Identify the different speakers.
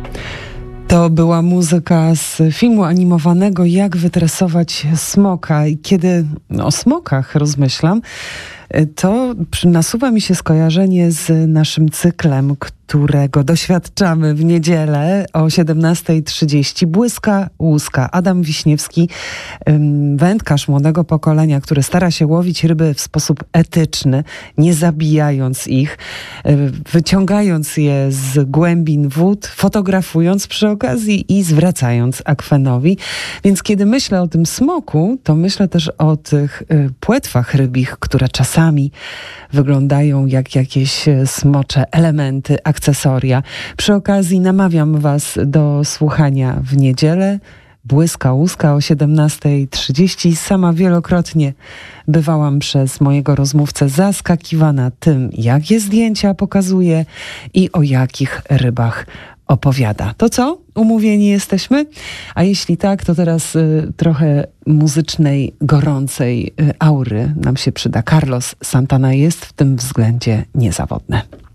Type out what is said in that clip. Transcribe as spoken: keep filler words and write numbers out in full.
Speaker 1: To była muzyka z filmu animowanego Jak wytresować smoka. I kiedy o smokach rozmyślam, to nasuwa mi się skojarzenie z naszym cyklem, którego doświadczamy w niedzielę o siedemnasta trzydzieści. Błyska łuska. Adam Wiśniewski, wędkarz młodego pokolenia, który stara się łowić ryby w sposób etyczny, nie zabijając ich, wyciągając je z głębin wód, fotografując przy okazji i zwracając akwenowi. Więc kiedy myślę o tym smoku, to myślę też o tych płetwach rybich, które czasami wyglądają jak jakieś smocze elementy, akcesoria. Przy okazji namawiam was do słuchania w niedzielę Błyska łuska o siedemnasta trzydzieści. Sama wielokrotnie bywałam przez mojego rozmówcę zaskakiwana tym, jakie zdjęcia pokazuje i o jakich rybach opowiada. To co? Umówieni jesteśmy? A jeśli tak, to teraz y, trochę muzycznej, gorącej y, aury nam się przyda. Carlos Santana jest w tym względzie niezawodny.